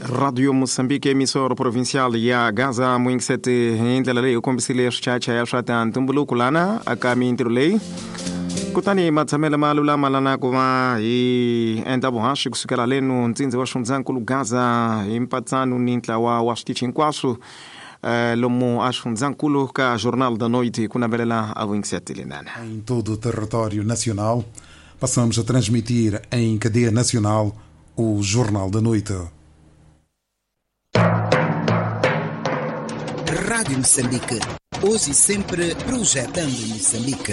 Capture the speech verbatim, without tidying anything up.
Radio Moçambique, emissora provincial ya Gaza mwingisete indlela leyi kombisile xichacha ya swa tintumbuluko lana aka mintirho leyi kutani matsamelo ma lulamalana ku va hi endla vuhaxi kusukela lenu ntsindzi wa xifundzankulu Gaza hi mpatsano ni ntlawa wa switichi hinkwaswo Uh, lomu a xifundzankulu ka Jornal da Noite ku navelela a vinte lenana. Em todo o território nacional, passamos a transmitir em cadeia nacional o Jornal da Noite. Rádio Moçambique, hoje e sempre projetando Moçambique.